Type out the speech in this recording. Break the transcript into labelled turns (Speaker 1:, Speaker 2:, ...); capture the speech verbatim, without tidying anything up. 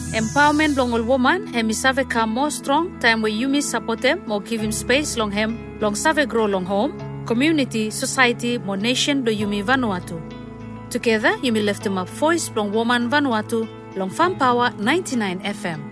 Speaker 1: Empowerment long all woman, hemi save come more strong, time where you miss support them, or give him space long hem, long save grow long home, community, society, more nation do yumi Vanuatu. Together, you may lift him up voice long woman Vanuatu, long Farm Power ninety-nine F M.